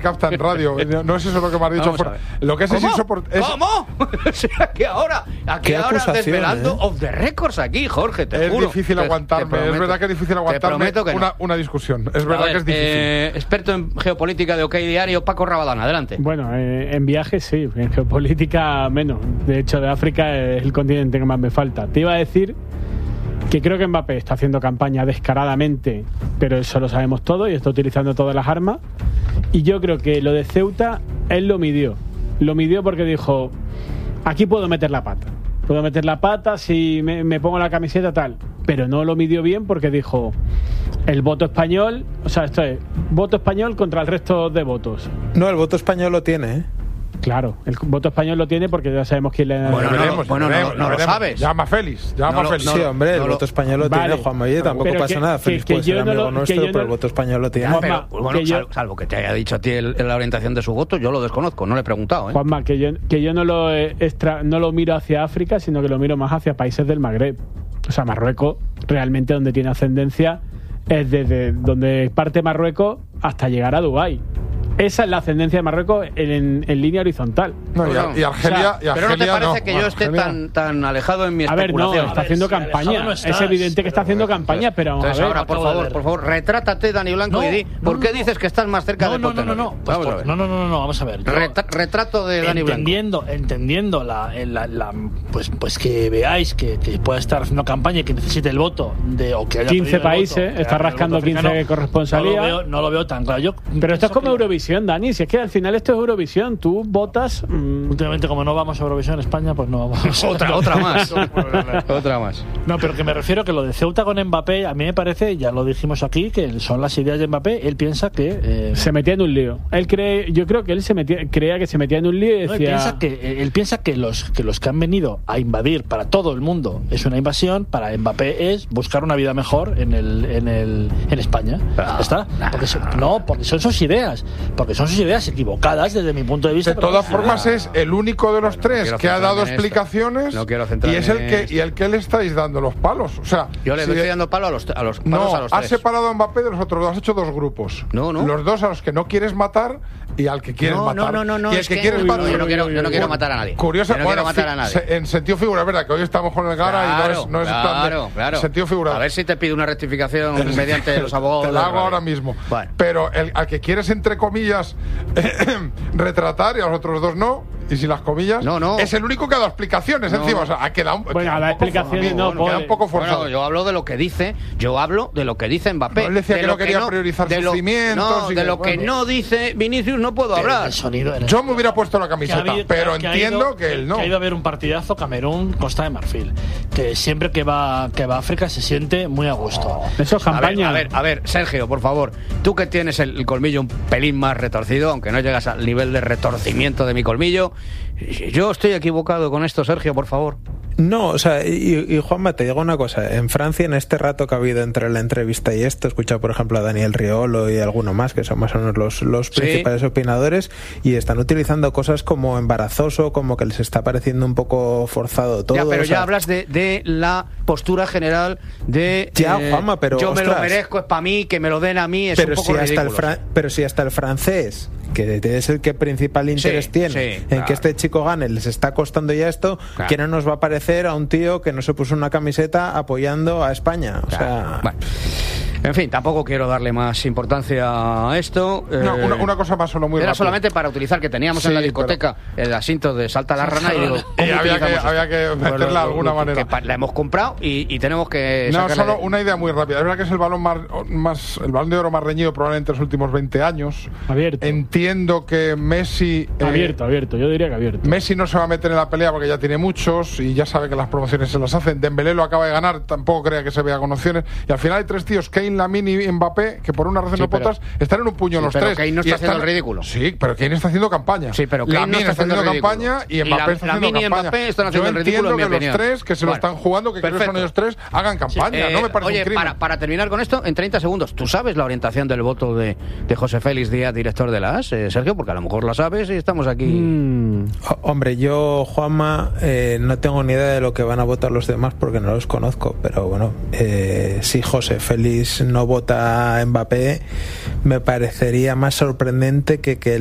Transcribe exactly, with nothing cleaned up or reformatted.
capta en radio. No es eso lo que me has dicho. For... Lo que es es insoportable. ¿Cómo? O sea, que ahora, aquí ahora desvelando eh? off the records aquí, Jorge, te es juro. Es difícil te, aguantarme, te prometo, es verdad que es difícil aguantarme que una, no. una discusión. Es verdad ver, que es difícil. Eh, experto en geopolítica de OK Diario, Paco Rabadán, adelante. Bueno, eh, en viajes sí, en geopolítica menos. De hecho, de África es el continente que más me falta. Te iba a decir que creo que Mbappé está haciendo campaña descaradamente, pero eso lo sabemos todo y está utilizando todas las armas. Y yo creo que lo de Ceuta, él lo midió. Lo midió porque dijo, aquí puedo meter la pata. Puedo meter la pata si me, me pongo la camiseta tal. Pero no lo midió bien porque dijo, el voto español, o sea, esto es, voto español contra el resto de votos. No, el voto español lo tiene, ¿eh? Claro, el voto español lo tiene porque ya sabemos quién le... Bueno, no, veremos, bueno, no, no, no lo sabes. Llama a Félix, llama no, a Félix. No, sí, hombre, no, el voto español lo vale, tiene, Juanma. Oye, tampoco pasa que, nada. Félix que, puede que ser amigo no, nuestro, pero no, el voto español lo tiene. Ya, pero, Juanma, bueno, yo, salvo, salvo que te haya dicho a ti el, la orientación de su voto, yo lo desconozco, no le he preguntado, ¿eh? Juanma, que yo, que yo no, lo extra, no lo miro hacia África, sino que lo miro más hacia países del Magreb. O sea, Marruecos, realmente donde tiene ascendencia, es desde donde parte Marruecos hasta llegar a Dubái. Esa es la ascendencia de Marruecos en, en, en línea horizontal. No, y, a, y Argelia, o sea, y Argelia pero no te parece no, que yo esté tan, tan alejado en mi especulación. A ver, no, está haciendo ver, campaña. No es evidente que está haciendo pero, campaña, pero vamos entonces, a ver. Ahora, por favor, por favor, retrátate, Dani Blanco, no, y di, ¿por qué no, dices que estás más cerca no, de no, Potter? No, no, no, pues por, no, no, no, no, vamos a ver. Yo, Retra, retrato de Dani entendiendo, Blanco. Entendiendo la, la, la, pues, pues que veáis que, que pueda estar haciendo campaña y que necesite el voto de o que haya quince países, voto, está rascando quince corresponsalías. No lo veo, no lo veo tan claro. Yo pero esto es como Eurovisión, Dani, si es que al final esto es Eurovisión, tú votas... Mmm... Últimamente, como no vamos a Eurovisión en España, pues no vamos. otra, otra más. Otra más. No, pero que me refiero que lo de Ceuta con Mbappé, a mí me parece, ya lo dijimos aquí, que son las ideas de Mbappé. Él piensa que... Eh... Se metía en un lío. Él cree, yo creo que él se metía, creía que se metía en un lío y decía... No, él piensa, que, él piensa que, los, que los que han venido a invadir para todo el mundo es una invasión, para Mbappé es buscar una vida mejor en, el, en, el, en España. Ah, ¿Está? Porque se, no, porque son sus ideas. Porque son sus ideas equivocadas desde mi punto de vista. De todas formas es el único de los bueno, tres no que ha dado explicaciones no y es el que y el que le estáis dando los palos. O sea, yo le si estoy de... dando palo a los a los palos no, a los has separado a Mbappé de los otros dos, has hecho dos grupos. No, no. Los dos a los que no quieres matar y al que quieres no, matar. No, no, no, y el es que, que quieres matar. Yo no quiero, yo no quiero matar a nadie. Curioso, yo no bueno, quiero matar a nadie. En sentido figura, es verdad que hoy estamos con el Gara claro, y no es, no es claro, de, claro. sentido figurado. A ver si te pido una rectificación mediante los abogados. Te la hago ahora mismo. Bueno. Pero el, al que quieres, entre comillas, retratar y a los otros dos no, y si las comillas, no, no. es el único que ha dado explicaciones no. encima. O sea, ha quedado un, bueno, las explicaciones no, bueno, queda un poco forzado. Bueno, yo hablo de lo que dice, yo hablo de lo que dice Mbappé. No, él decía de que lo no quería que no, priorizar de sufrimientos. Lo, no, y de que, lo bueno. que no dice Vinicius no puedo hablar. El sonido yo el... me hubiera puesto la camiseta, habido, pero que entiendo ido, que él no. Que ha ido a ver un partidazo Camerún, Costa de Marfil, que siempre que va que va a África se siente muy a gusto. Oh. Eso es campaña. A ver, a ver, a ver, Sergio, por favor, tú que tienes el, el colmillo un pelín más retorcido, aunque no llegas al nivel de retorcimiento de mi colmillo, yo estoy equivocado con esto, Sergio, por favor. No, o sea, y, y Juanma, te digo una cosa. En Francia, en este rato que ha habido entre la entrevista y esto, he escuchado, por ejemplo, a Daniel Riolo y alguno más, que son más o menos los, los sí. principales opinadores, y están utilizando cosas como embarazoso, como que les está pareciendo un poco forzado todo. Ya, pero o sea, ya hablas de, de la postura general de... Ya, eh, Juanma, pero... Yo ostras, me lo merezco, es para mí, que me lo den a mí, es pero un poco si hasta ridículo. el Pero si hasta el francés, que es el que principal interés sí, tiene sí, en claro. que este chico gane, les está costando ya esto, claro. que no nos va a parecer a un tío que no se puso una camiseta apoyando a España. O claro. sea... Bueno. En fin, tampoco quiero darle más importancia a esto. No, eh, una, una cosa más solo muy Era rápido. solamente para utilizar que teníamos sí, en la discoteca pero... el asiento de Salta la Rana y digo, y había que, había que meterla de alguna manera. Que la hemos comprado y, y tenemos que no, solo de... una idea muy rápida. Es verdad que es el balón más, más el balón de oro más reñido probablemente en los últimos veinte años. Abierto. Entiendo que Messi eh, abierto, abierto. Yo diría que abierto. Messi no se va a meter en la pelea porque ya tiene muchos y ya sabe que las promociones se las hacen. Dembélé lo acaba de ganar, tampoco crea que se vea con opciones. Y al final hay tres tíos, Kane, Lamine y Mbappé, que por una razón sí, no potas están en un puño sí, los pero tres. Kane no está están, haciendo el ridículo. Sí, pero Kane está haciendo campaña. Sí, pero Kane Lamine no está, está haciendo ridículo. campaña y Mbappé y la, está Lamine haciendo y campaña. Mbappé están haciendo Yo el ridículo, entiendo en mi que los tres que se bueno, lo están jugando, que creo que son ellos tres, hagan campaña. Sí, eh, no me parece oye, un crimen. Para, para terminar con esto, en treinta segundos, ¿tú sabes la orientación del voto de, de José Félix Díaz, director de la A S, eh, Sergio? Porque a lo mejor la sabes y estamos aquí. Mm. Oh, hombre, yo, Juanma, eh, no tengo ni idea de lo que van a votar los demás porque no los conozco, pero bueno, eh, si José Félix no vota a Mbappé, me parecería más sorprendente que que